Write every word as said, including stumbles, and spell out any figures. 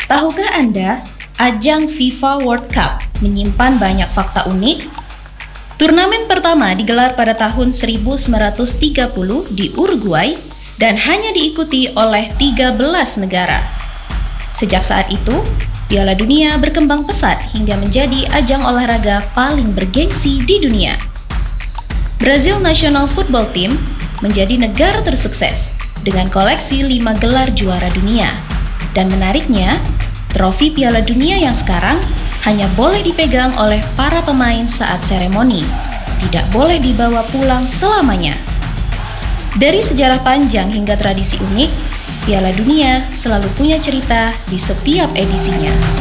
Tahukah Anda, ajang FIFA World Cup menyimpan banyak fakta unik? Turnamen pertama digelar pada tahun seribu sembilan ratus tiga puluh di Uruguay dan hanya diikuti oleh tiga belas negara. Sejak saat itu, Piala Dunia berkembang pesat hingga menjadi ajang olahraga paling bergengsi di dunia. Brazil National Football Team menjadi negara tersukses dengan koleksi lima gelar juara dunia. Dan menariknya, trofi Piala Dunia yang sekarang hanya boleh dipegang oleh para pemain saat seremoni, tidak boleh dibawa pulang selamanya. Dari sejarah panjang hingga tradisi unik, Piala Dunia selalu punya cerita di setiap edisinya.